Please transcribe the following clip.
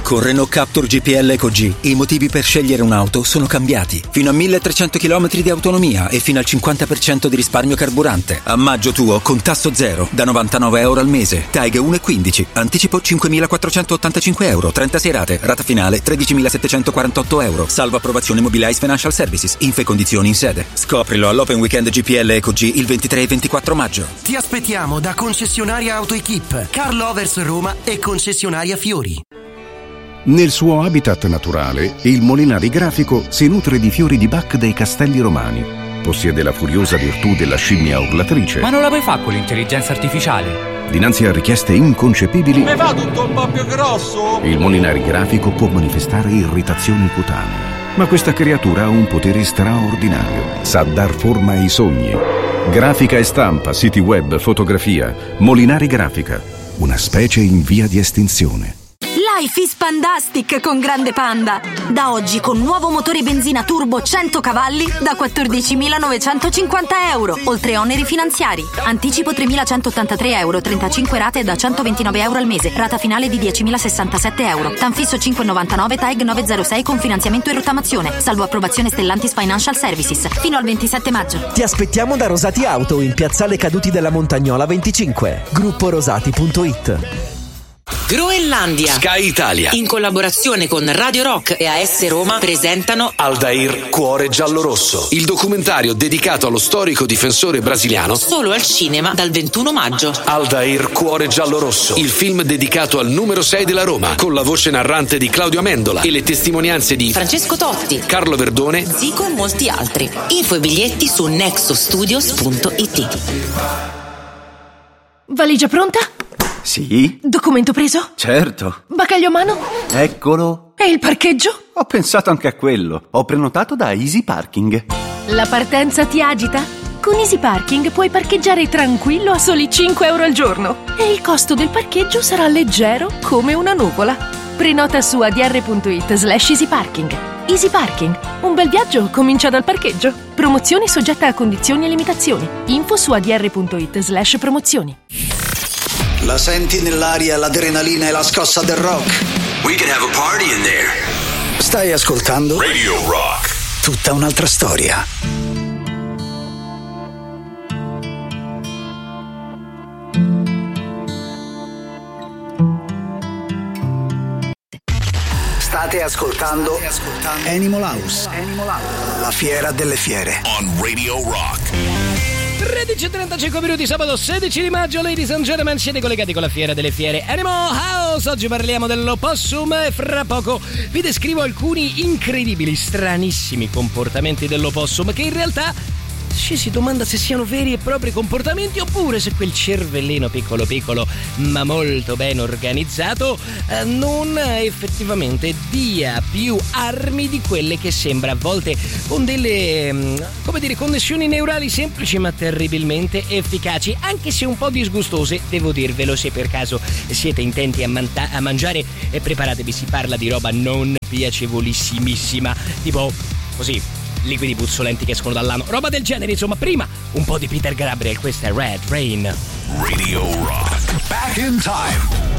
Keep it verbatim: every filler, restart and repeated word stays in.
Con Renault Captur G P L Eco G i motivi per scegliere un'auto sono cambiati. Fino a milletrecento chilometri di autonomia e fino al cinquanta per cento di risparmio carburante. A maggio tuo con tasso zero da novantanove euro al mese. TAG uno virgola quindici. Anticipo cinquemilaquattrocentottantacinque euro. trentasei rate. Rata finale tredicimilasettecentoquarantotto euro. Salvo approvazione Mobilize Financial Services. Info e condizioni in sede. Scoprilo all'Open Weekend G P L Eco G il ventitré e ventiquattro maggio. Ti aspettiamo da concessionaria AutoEquip, Carl Overs Roma e concessionaria Fiori. Nel suo habitat naturale, il Molinari Grafico si nutre di fiori di Bach dei Castelli Romani. Possiede la furiosa virtù della scimmia urlatrice. Ma non la puoi fare con l'intelligenza artificiale? Dinanzi a richieste inconcepibili, mi fa tutto un po' più grosso? Il Molinari Grafico può manifestare irritazioni cutanee. Ma questa creatura ha un potere straordinario. Sa dar forma ai sogni. Grafica e stampa, siti web, fotografia. Molinari Grafica. Una specie in via di estinzione. Life is Pandastic con Grande Panda. Da oggi con nuovo motore benzina turbo cento cavalli da quattordicimilanovecentocinquanta euro, oltre oneri finanziari. Anticipo tremilacentottantatré euro, trentacinque rate da centoventinove euro al mese. Rata finale di diecimilasessantasette euro. Tanfisso cinque virgola novantanove, TAG novecentosei con finanziamento e rottamazione. Salvo approvazione Stellantis Financial Services. Fino al ventisette maggio. Ti aspettiamo da Rosati Auto in Piazzale Caduti della Montagnola venticinque. Gruppo Rosati punto it. Groenlandia, Sky Italia, in collaborazione con Radio Rock e A S Roma, presentano Aldair Cuore Giallorosso, il documentario dedicato allo storico difensore brasiliano, solo al cinema dal ventuno maggio. Aldair Cuore Giallorosso, il film dedicato al numero sei della Roma, con la voce narrante di Claudio Amendola e le testimonianze di Francesco Totti, Carlo Verdone, Zico e molti altri. Info e biglietti su nexostudios punto it. Valigia pronta? Sì. Documento preso? Certo. Bagaglio a mano? Eccolo. E il parcheggio? Ho pensato anche a quello. Ho prenotato da Easy Parking. La partenza ti agita? Con Easy Parking puoi parcheggiare tranquillo a soli cinque euro al giorno. E il costo del parcheggio sarà leggero come una nuvola. Prenota su adr.it slash Easy Parking. Easy Parking. Un bel viaggio comincia dal parcheggio. Promozioni soggette a condizioni e limitazioni. Info su adr.it slash promozioni. La senti nell'aria l'adrenalina e la scossa del rock? We can have a party in there. Stai ascoltando Radio Rock. Tutta un'altra storia. State ascoltando, State ascoltando Animal House. Animal House, la fiera delle fiere. On Radio Rock. tredici e trentacinque minuti, sabato sedici di maggio, ladies and gentlemen, siete collegati con la fiera delle fiere Animal House. Oggi parliamo dell'opossum e fra poco vi descrivo alcuni incredibili, stranissimi comportamenti dell'opossum che in realtà ci si domanda se siano veri e propri comportamenti oppure se quel cervellino piccolo piccolo ma molto ben organizzato eh, non effettivamente dia più armi di quelle che sembra, a volte con delle come dire connessioni neurali semplici ma terribilmente efficaci, anche se un po' disgustose, devo dirvelo. Se per caso siete intenti a, manta- a mangiare e preparatevi, si parla di roba non piacevolissimissima, tipo così liquidi puzzolenti che escono dall'ano, roba del genere. Insomma, prima un po' di Peter Gabriel. Questa è Red Rain. Radio Rock. Back in time.